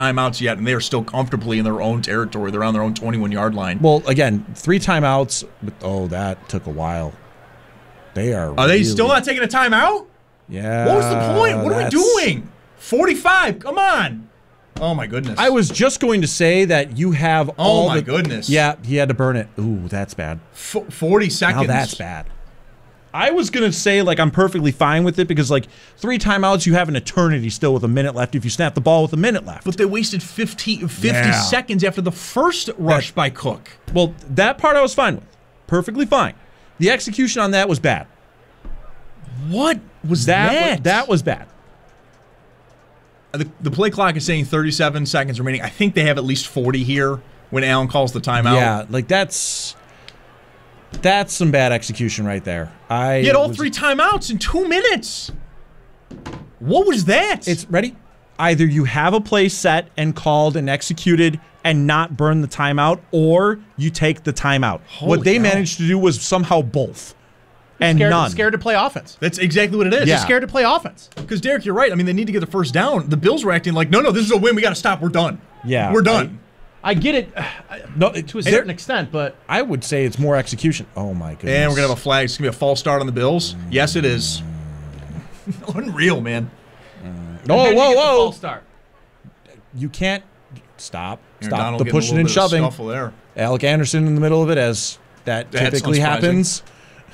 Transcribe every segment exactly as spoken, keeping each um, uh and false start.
timeouts yet, and they are still comfortably in their own territory. They're on their own twenty-one-yard line. Well, again, three timeouts. But, oh, that took a while. They are. Are really, they still not taking a timeout? Yeah. What was the point? What are we that's- doing? forty-five. Come on. Oh my goodness. I was just going to say that you have Oh all my the, goodness. Yeah, he had to burn it. Ooh, that's bad. F- forty seconds. Now that's bad. I was going to say, like, I'm perfectly fine with it because, like, three timeouts, you have an eternity still with a minute left if you snap the ball with a minute left. But they wasted fifty, fifty Yeah. seconds after the first rush That- by Cook. Well, that part I was fine with. Perfectly fine. The execution on that was bad. What was That that? was, that was bad. The, the play clock is saying thirty-seven seconds remaining. I think they have at least forty here when Allen calls the timeout. Yeah, like, that's... That's some bad execution right there. I He had all was- three timeouts in two minutes. What was that? It's ready. Either you have a play set and called and executed and not burn the timeout, or you take the timeout. Holy what they hell. managed to do was somehow both. And scared, none. scared to play offense. That's exactly what it is. Yeah. Scared to play offense. Because, Derek, you're right. I mean, they need to get the first down. The Bills were acting like, no, no, this is a win. We got to stop. We're done. Yeah, We're done. I get it uh, No, it- to a there- certain extent, but I would say it's more execution. Oh, my goodness. and we're going to have a flag. It's going to be a false start on the Bills. Yes, it is. Unreal, man. Oh, and then whoa, you get the whoa. false start. You can't stop. Aaron Stop Donald the getting a pushing little and bit of shoving. scuffle there. Alec Anderson in the middle of it, as that That's typically unsurprising. happens.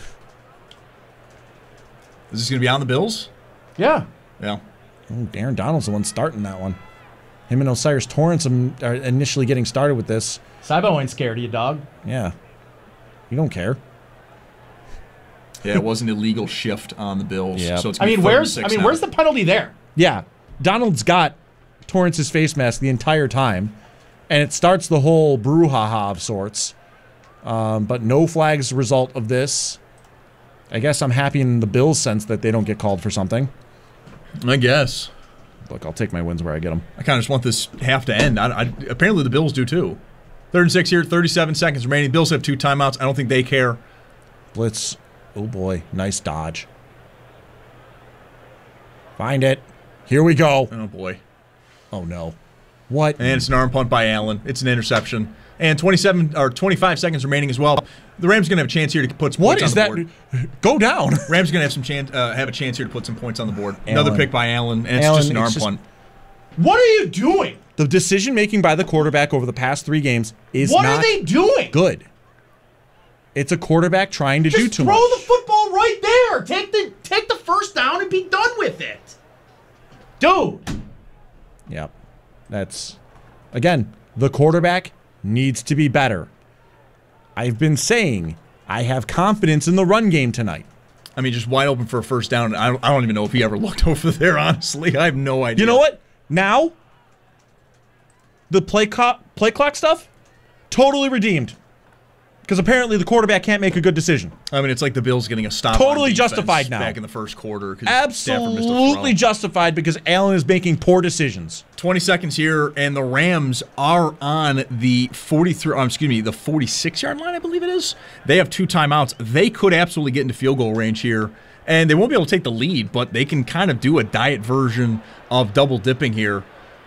Is this going to be on the Bills? Yeah. Yeah. Oh, Aaron Donald's the one starting that one. Him and Osiris Torrance are initially getting started with this. Cybo ain't scared of you, dog. Yeah. You don't care. Yeah, it was an illegal shift on the Bills. Yep. So it's I gonna mean, be where's third and I six mean, now. where's the penalty there? Yeah. Donald's got Torrance's face mask the entire time, and it starts the whole brouhaha of sorts. Um, but no flags result of this. I guess I'm happy in the Bills' sense that they don't get called for something. I guess. Look, I'll take my wins where I get them. I kind of just want this half to end. I, I, apparently the Bills do too. Third and six here, thirty-seven seconds remaining. Bills have two timeouts. I don't think they care. Blitz. Oh, boy. Nice dodge. Find it. Here we go. Oh, boy. Oh, no. What? And it's an arm punt by Allen. It's an interception. And twenty-seven or twenty-five seconds remaining as well. The Rams going to have a chance here to put some What points is on the that? board. Go down. Rams going to have some chance, uh, have a chance here to put some points on the board. Allen. Another pick by Allen, and it's Allen, just an it's arm just- punt. What are you doing? The decision making by the quarterback over the past three games is What not are they doing? good. It's a quarterback trying to do Just too throw much. the football right there. Take the take the first down and be done with it. Dude. Yep. That's, again, the quarterback needs to be better. I've been saying I have confidence in the run game tonight. I mean, just wide open for a first down. I don't, I don't even know if he ever looked over there, honestly. I have no idea. You know what? Now, the play, co- play clock stuff, totally redeemed. Because apparently the quarterback can't make a good decision. I mean, it's like the Bills getting a stop. Totally on defense justified now. Back in the first quarter. 'cause Stafford missed a Absolutely throw. justified because Allen is making poor decisions. twenty seconds here, and the Rams are on the forty-three, um, excuse me, the forty-six-yard line, I believe it is. They have two timeouts. They could absolutely get into field goal range here, and they won't be able to take the lead, but they can kind of do a diet version of double dipping here.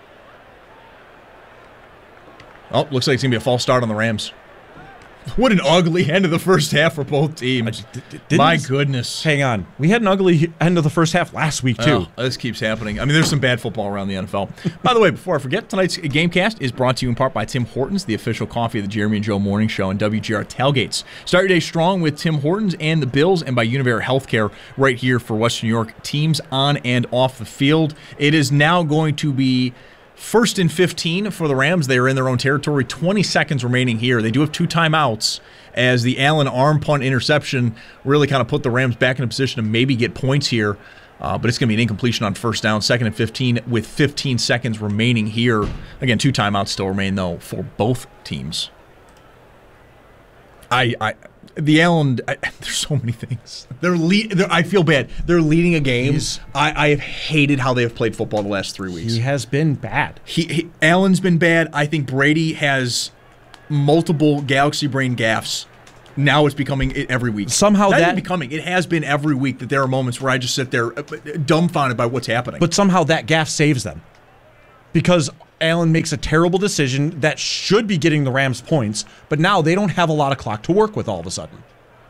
Oh, looks like it's going to be a false start on the Rams. What an ugly end of the first half for both teams. Didn't My this- goodness. Hang on. We had an ugly end of the first half last week, too. Oh, this keeps happening. I mean, there's some bad football around the N F L. By the way, before I forget, tonight's Gamecast is brought to you in part by Tim Hortons, the official coffee of the Jeremy and Joe Morning Show and W G R Tailgates. Start your day strong with Tim Hortons and the Bills, and by Univera Healthcare right here for Western New York teams on and off the field. It is now going to be first and fifteen for the Rams. They are in their own territory. twenty seconds remaining here. They do have two timeouts, as the Allen arm punt interception really kind of put the Rams back in a position to maybe get points here. Uh, but it's going to be an incompletion on first down, second and fifteen with fifteen seconds remaining here. Again, two timeouts still remain, though, for both teams. I, I the Allen, I, there's so many things. They're, lead, they're I feel bad. They're leading a game. He's- I, I have hated how they have played football the last three weeks. He has been bad. He, he Allen's been bad. I think Brady has multiple galaxy brain gaffes. Now it's becoming it every week. Somehow Not that- even becoming. It has been every week that there are moments where I just sit there uh, dumbfounded by what's happening. But somehow that gaff saves them. Because Allen makes a terrible decision that should be getting the Rams points, but now they don't have a lot of clock to work with all of a sudden.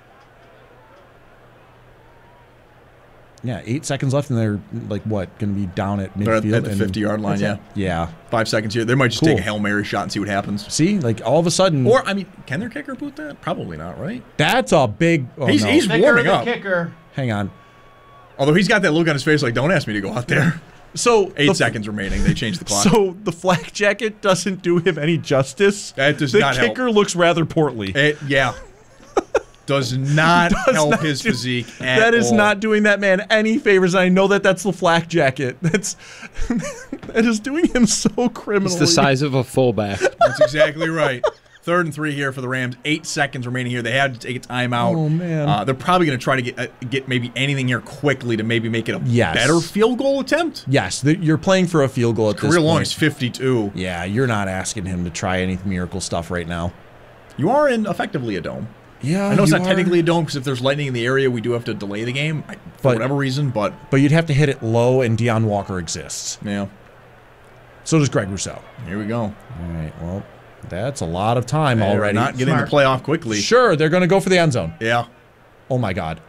Yeah, eight seconds left, and they're, like, what, going to be down at midfield? They're at, at the fifty-yard line, yeah. Yeah. Five seconds here. They might just Cool. take a Hail Mary shot and see what happens. See, like, all of a sudden... Or, I mean, can their kicker boot that? Probably not, right? That's a big... Oh, he's no. he's Kicker, warming the up. Kicker. Hang on. Although he's got that look on his face like, don't ask me to go out there. So Eight the, seconds remaining. They changed the clock. So the flak jacket doesn't do him any justice. That does the not help. kicker looks rather portly. It, yeah. Does not Does help not his do- physique at That is all. not doing that man any favors. I know that that's the flak jacket. That's that is doing him so criminally. It's the size of a fullback. That's exactly right. Third and three here for the Rams. Eight seconds remaining here. They had to take a timeout. Oh, man. Uh, they're probably going to try to get uh, get maybe anything here quickly to maybe make it a Yes. better field goal attempt. Yes, the, you're playing for a field goal at this Career point. long is fifty-two. Yeah, you're not asking him to try any miracle stuff right now. You are in effectively a dome. Yeah, I know it's you not are. technically a dome because if there's lightning in the area, we do have to delay the game I- for But- whatever reason. But But you'd have to hit it low, and Deion Walker exists. yeah, So does Greg Rousseau. here we go. All right, well, that's a lot of time They're already. not getting Smart. the playoff quickly. Sure, they're going to go for the end zone. Yeah. Oh, my God.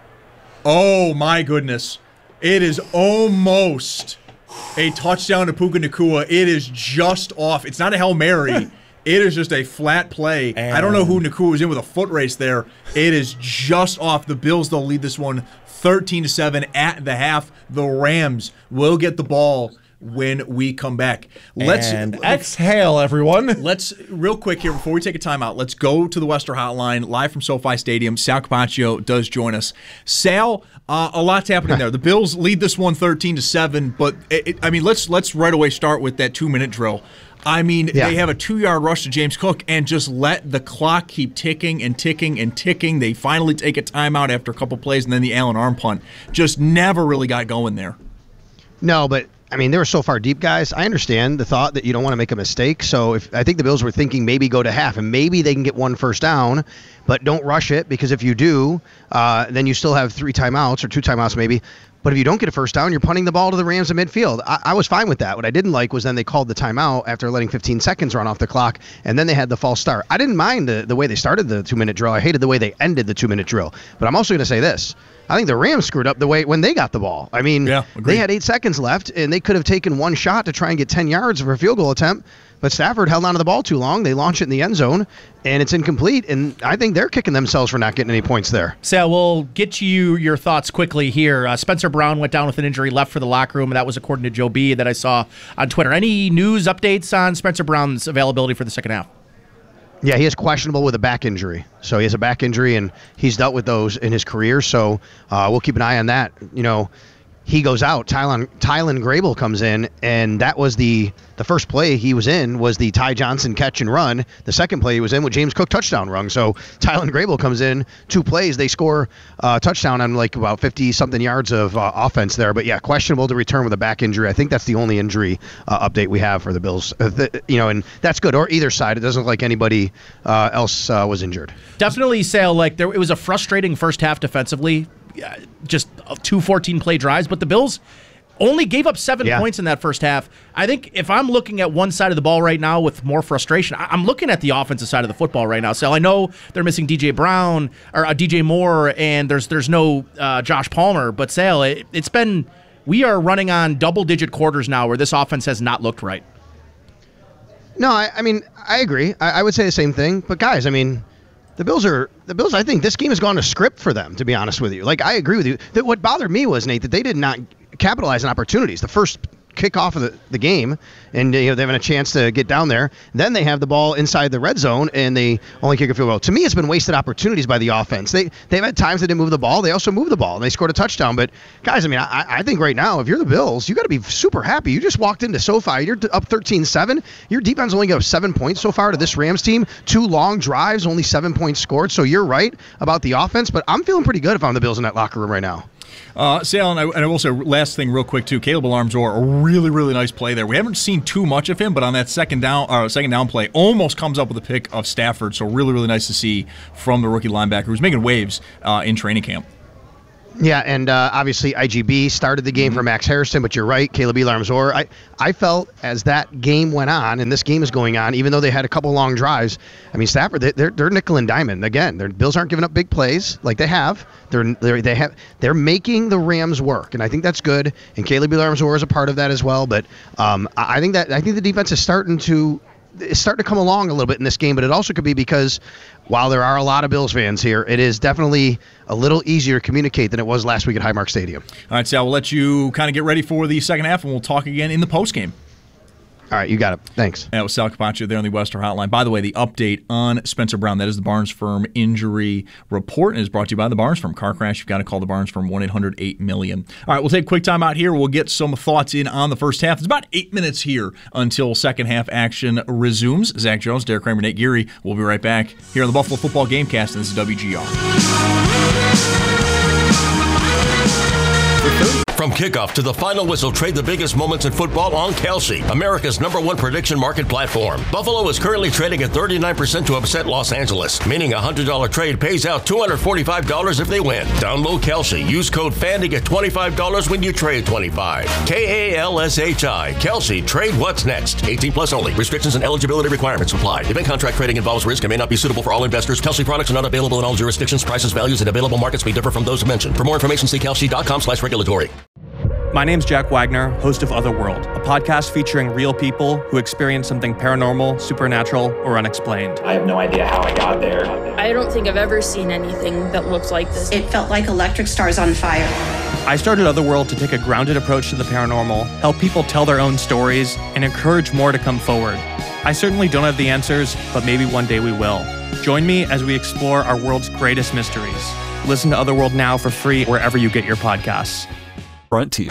Oh my goodness. It is almost a touchdown to Puka Nacua. It is just off. It's not a Hail Mary. It is just a flat play. I don't know who Nacua was in with a foot race there. It is just off. The Bills, they'll lead this one thirteen to seven at the half. The Rams will get the ball when we come back. Let's and exhale, everyone. Let's, real quick here, before we take a timeout, let's go to the Wester Hotline, live from SoFi Stadium. Sal Capaccio does join us. Sal, uh, a lot's happening there. The Bills lead this one thirteen to seven, but, it, it, I mean, let's let's right away start with that two-minute drill. I mean, Yeah. they have a two-yard rush to James Cook and just let the clock keep ticking and ticking and ticking. They finally take a timeout after a couple plays, and then the Allen arm punt. Just never really got going there. No, but I mean, they were so far deep, guys. I understand the thought that you don't want to make a mistake. So if I think the Bills were thinking maybe go to half and maybe they can get one first down, but don't rush it because if you do, uh, then you still have three timeouts or two timeouts maybe. But if you don't get a first down, you're punting the ball to the Rams in midfield. I, I was fine with that. What I didn't like was then they called the timeout after letting fifteen seconds run off the clock, and then they had the false start. I didn't mind the, the way they started the two-minute drill. I hated the way they ended the two-minute drill. But I'm also going to say this. I think the Rams screwed up the way when they got the ball. I mean, Yeah, agreed. they had eight seconds left, and they could have taken one shot to try and get ten yards for a field goal attempt. But Stafford held onto the ball too long. They launch it in the end zone, and it's incomplete. And I think they're kicking themselves for not getting any points there. Sal, we'll get you your thoughts quickly here. Uh, Spencer Brown went down with an injury, left for the locker room, and that was according to Joe B. that I saw on Twitter. Any news updates on Spencer Brown's availability for the second half? Yeah, he is questionable with a back injury. So he has a back injury, and he's dealt with those in his career. So uh, we'll keep an eye on that. You know, he goes out. Tylen, Tylen Grable comes in, and that was the the first play he was in was the Ty Johnson catch and run. The second play he was in with James Cook touchdown run. So Tylen Grable comes in, two plays, they score a uh, touchdown on like about fifty-something yards of uh, offense there. But, yeah, questionable to return with a back injury. I think that's the only injury uh, update we have for the Bills. Uh, the, you know, and that's good. Or either side. It doesn't look like anybody uh, else uh, was injured. Definitely, Sal, like there, it was a frustrating first half defensively, uh, just two fourteen-play drives, but the Bills only gave up seven Yeah. points in that first half. I think if I'm looking at one side of the ball right now with more frustration, I- I'm looking at the offensive side of the football right now. So I know they're missing D J Brown or uh, D J Moore, and there's there's no uh, Josh Palmer. But Sal, it, it's been we are running on double-digit quarters now where this offense has not looked right. No, I, I mean, I agree. I, I would say the same thing. But, guys, I mean, the Bills are the Bills. I think this game has gone to script for them, to be honest with you. Like, I agree with you. That what bothered me was, Nate, that they did not capitalize on opportunities. The first kickoff of the, the game, and you know, they're having a chance to get down there. Then they have the ball inside the red zone, and they only kick a field goal. To me, it's been wasted opportunities by the offense. They, they've had times they didn't move the ball. They also moved the ball, and they scored a touchdown. But, guys, I mean, I, I think right now, if you're the Bills, you got to be super happy. You just walked into SoFi. You're up thirteen seven. Your defense only got seven points so far to this Rams team. Two long drives, only seven points scored. So you're right about the offense, but I'm feeling pretty good if I'm the Bills in that locker room right now. Uh, Sal, and I, and I will say, last thing real quick, too, Caleb Alarmzor, a really, really nice play there. We haven't seen too much of him, but on that second down uh, second down play, almost comes up with a pick of Stafford, so really, really nice to see from the rookie linebacker who's making waves uh, in training camp. Yeah, and uh, obviously I G B started the game mm-hmm. for Max Harrison, but you're right, Caleb Elam-Zor. I, I felt as that game went on, and this game is going on, even though they had a couple long drives, I mean, Stafford, they, they're they're nickel and diamond. Again, their Bills aren't giving up big plays like they have. They're they're they have they're making the Rams work, and I think that's good. And Caleb Elam-Zor is a part of that as well. But um, I think that I think the defense is starting to. It's starting to come along a little bit in this game, but it also could be because while there are a lot of Bills fans here, it is definitely a little easier to communicate than it was last week at Highmark Stadium. All right, Sal, we'll let you kind of get ready for the second half, and we'll talk again in the postgame. All right, you got it. Thanks. That was Sal Capaccio there on the Western Hotline. By the way, the update on Spencer Brown, that is the Barnes Firm injury report, and is brought to you by the Barnes Firm. Car crash, you've got to call the Barnes Firm, one eight hundred eight million. All right, we'll take a quick time out here. We'll get some thoughts in on the first half. It's about eight minutes here until second half action resumes. Zach Jones, Derek Kramer, Nate Geary. We'll be right back here on the Buffalo Football Gamecast, and this is W G R. From kickoff to the final whistle, trade the biggest moments in football on Kelsey, America's number one prediction market platform. Buffalo is currently trading at thirty-nine percent to upset Los Angeles, meaning a one hundred dollars trade pays out two hundred forty-five dollars if they win. Download Kelsey. Use code F A N to get twenty-five dollars when you trade twenty-five dollars. K A L S H I. Kelsey. Trade what's next. eighteen plus only. Restrictions and eligibility requirements apply. Event contract trading involves risk and may not be suitable for all investors. Kelsey products are not available in all jurisdictions. Prices, values, and available markets may differ from those mentioned. For more information, see kelsey.com slash regulatory. My name's Jack Wagner, host of Otherworld, a podcast featuring real people who experience something paranormal, supernatural, or unexplained. I have no idea how I got there. I don't think I've ever seen anything that looked like this. It felt like electric stars on fire. I started Otherworld to take a grounded approach to the paranormal, help people tell their own stories, and encourage more to come forward. I certainly don't have the answers, but maybe one day we will. Join me as we explore our world's greatest mysteries. Listen to Otherworld now for free wherever you get your podcasts. Brought to you.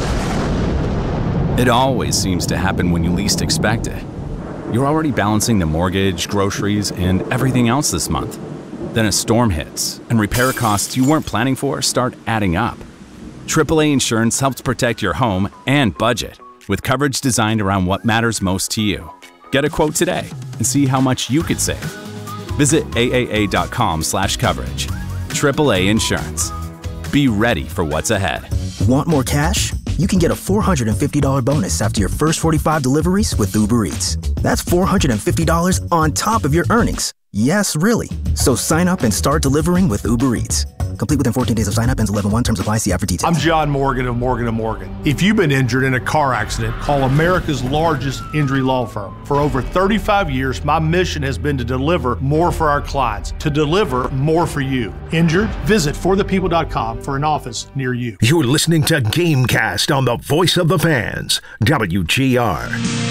It always seems to happen when you least expect it. You're already balancing the mortgage, groceries, and everything else this month. Then a storm hits, and repair costs you weren't planning for start adding up. triple A Insurance helps protect your home and budget with coverage designed around what matters most to you. Get a quote today and see how much you could save. Visit A A A dot com slash coverage. triple A Insurance. Be ready for what's ahead. Want more cash? You can get a four hundred fifty dollars bonus after your first forty-five deliveries with Uber Eats. That's four hundred fifty dollars on top of your earnings. Yes, really. So sign up and start delivering with Uber Eats. Complete within fourteen days of sign up. Ends eleven one. Terms apply. See app for details. I'm John Morgan of Morgan and Morgan. If you've been injured in a car accident, call America's largest injury law firm. For over thirty-five years, my mission has been to deliver more for our clients, to deliver more for you. Injured? Visit for the people dot com for an office near you. You're listening to Gamecast on the Voice of the Fans, W G R.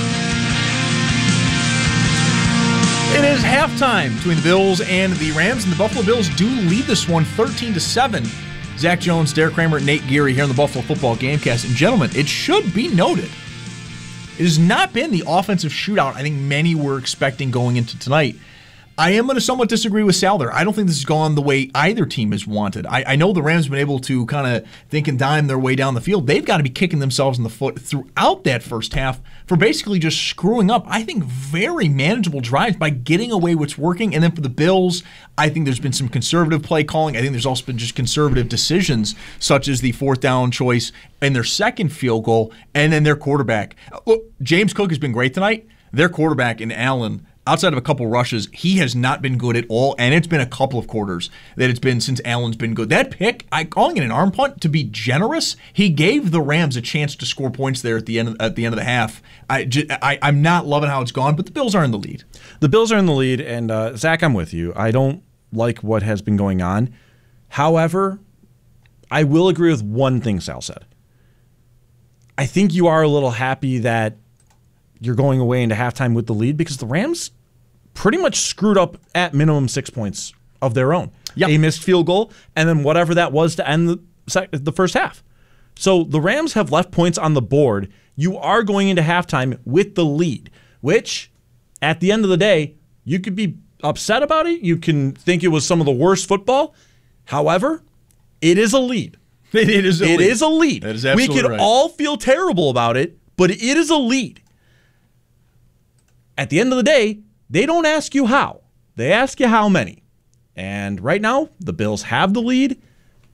It is halftime between the Bills and the Rams, and the Buffalo Bills do lead this one thirteen to seven. Zach Jones, Derek Kramer, Nate Geary here on the Buffalo Football Gamecast. And gentlemen, it should be noted, it has not been the offensive shootout I think many were expecting going into tonight. I am going to somewhat disagree with Sal there. I don't think this has gone the way either team has wanted. I, I know the Rams have been able to kind of think and dime their way down the field. They've got to be kicking themselves in the foot throughout that first half for basically just screwing up, I think, very manageable drives by getting away what's working. And then for the Bills, I think there's been some conservative play calling. I think there's also been just conservative decisions, such as the fourth down choice and their second field goal, and then their quarterback. Look, James Cook has been great tonight. Their quarterback in Allen, outside of a couple rushes, he has not been good at all, and it's been a couple of quarters that it's been since Allen's been good. That pick, I calling it an arm punt to be generous, he gave the Rams a chance to score points there at the end of, at the end of the half. I, I, I'm not loving how it's gone, but the Bills are in the lead. The Bills are in the lead, and uh, Zach, I'm with you. I don't like what has been going on. However, I will agree with one thing Sal said. I think you are a little happy that you're going away into halftime with the lead because the Rams pretty much screwed up at minimum six points of their own. Yep. A missed field goal, and then whatever that was to end the, sec- the first half. So the Rams have left points on the board. You are going into halftime with the lead, which at the end of the day, you could be upset about it. You can think it was some of the worst football. However, it is a lead. It is a it lead. Is a lead. That is absolutely we could right. all feel terrible about it, but it is a lead. At the end of the day, they don't ask you how. They ask you how many. And right now, the Bills have the lead.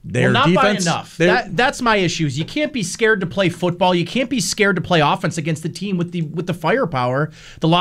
Their well, not defense, by enough. That, that's my issues. You can't be scared to play football. You can't be scared to play offense against the team with the with the firepower. The